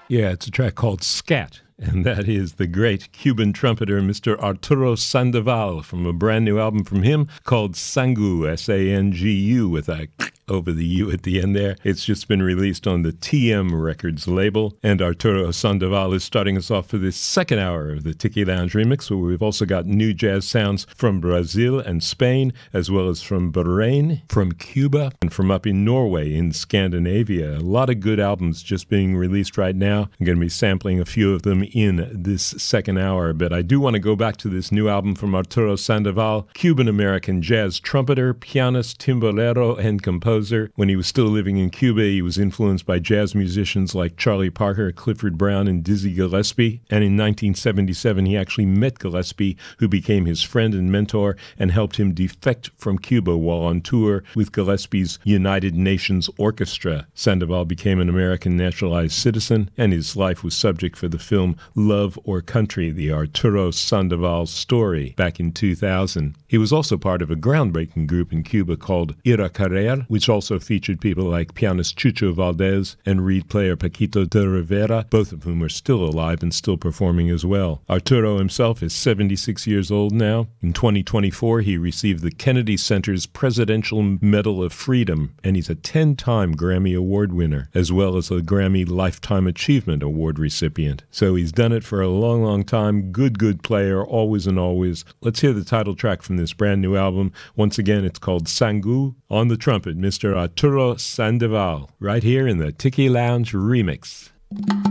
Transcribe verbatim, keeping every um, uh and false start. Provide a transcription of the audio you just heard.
Yeah, it's a track called Scat, and that is the great Cuban trumpeter Mister Arturo Sandoval from a brand new album from him called Sangu, S A N G U, with a over the U at the end there. It's just been released on the T M Records label, and Arturo Sandoval is starting us off for this second hour of the Tiki Lounge Remix, where we've also got new jazz sounds from Brazil and Spain, as well as from Bahrain, from Cuba, and from up in Norway in Scandinavia. A lot of good albums just being released right now. I'm going to be sampling a few of them in this second hour, but I do want to go back to this new album from Arturo Sandoval, Cuban-American jazz trumpeter, pianist, timbolero, and composer. When he was still living in Cuba, he was influenced by jazz musicians like Charlie Parker, Clifford Brown, and Dizzy Gillespie. And in nineteen seventy-seven, he actually met Gillespie, who became his friend and mentor and helped him defect from Cuba while on tour with Gillespie's United Nations Orchestra. Sandoval became an American naturalized citizen, and his life was subject for the film Love or Country, the Arturo Sandoval story, back in two thousand. He was also part of a groundbreaking group in Cuba called Ira Carrer, which also featured people like pianist Chucho Valdez and reed player Paquito de Rivera, both of whom are still alive and still performing as well. Arturo himself is seventy-six years old now. In twenty twenty-four, he received the Kennedy Center's Presidential Medal of Freedom, and he's a ten-time Grammy Award winner, as well as a Grammy Lifetime Achievement Award recipient. So he's done it for a long, long time. Good, good player, always and always. Let's hear the title track from this brand new album. Once again, it's called Sangu. On the trumpet, Mister Arturo Sandoval, right here in the Tiki Lounge Remix.